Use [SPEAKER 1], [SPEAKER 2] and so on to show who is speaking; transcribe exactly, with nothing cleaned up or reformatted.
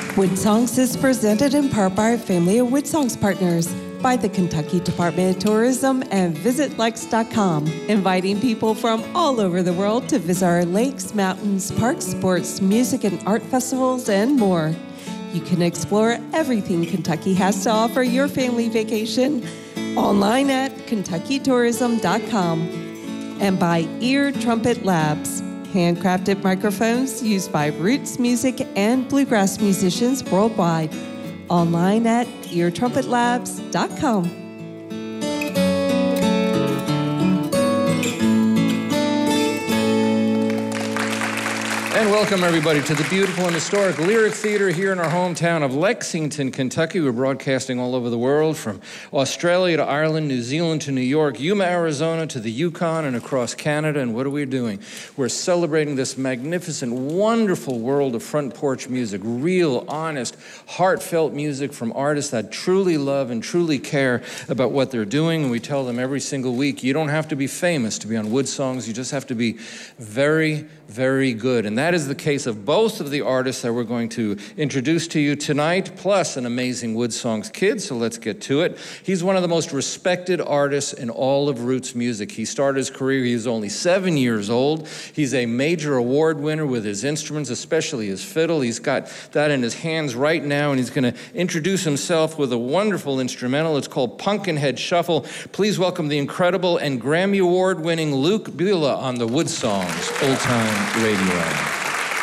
[SPEAKER 1] Wood Songs is presented in part by our family of Wood Songs partners, by the Kentucky Department of Tourism and Visit Lex dot com, inviting people from all over the world to visit our lakes, mountains, parks, sports, music, and art festivals, and more. You can explore everything Kentucky has to offer your family vacation online at Kentucky Tourism dot com, and by Ear Trumpet Labs, handcrafted microphones used by roots music and bluegrass musicians worldwide. Online at Ear Trumpet Labs dot com.
[SPEAKER 2] And welcome, everybody, to the beautiful and historic Lyric Theater here in our hometown of Lexington, Kentucky. We're broadcasting all over the world, from Australia to Ireland, New Zealand to New York, Yuma, Arizona to the Yukon, and across Canada. And what are we doing? We're celebrating this magnificent, wonderful world of front porch music, real, honest, heartfelt music from artists that truly love and truly care about what they're doing. And we tell them every single week, you don't have to be famous to be on Wood Songs. You just have to be very, very good. And that is the case of both of the artists that we're going to introduce to you tonight, plus an amazing Wood Songs kid, so let's get to it. He's one of the most respected artists in all of roots music. He started his career, he was only seven years old. He's a major award winner with his instruments, especially his fiddle. He's got that in his hands right now, and he's going to introduce himself with a wonderful instrumental. It's called Pumpkinhead Shuffle. Please welcome the incredible and Grammy Award winning Luke Beulah on the Wood Songs Old Time Radio.